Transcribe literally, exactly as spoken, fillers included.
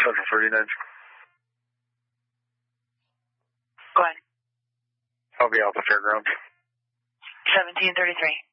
Central thirty-nine. Go ahead. I'll be off the fairground. seventeen thirty-three.